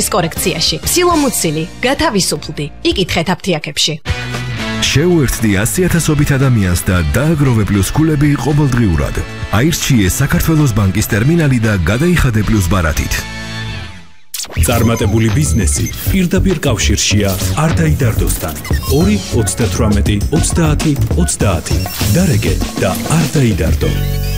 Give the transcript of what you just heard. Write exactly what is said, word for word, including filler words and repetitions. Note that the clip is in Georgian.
კორექციაში. Სილომუცილი, გათავისუფლდი. იკითხეთ აფთიაქებში. შეუერთდი ასი ათასობით ადამიანს და დააგროვე პლუს ქულები ყოველდღიურად. აირჩიე საქართველოს ბანკის ტერმინალი და გადაიხადე პლუს ბარათით. წარმატებული ბიზნესი პირდაპირ კავშირშია არდაი დარდოსთან. ორი ოცდათვრამეტი ოცდაათი ოცდაათი. დარეგე და არდაი დარდო.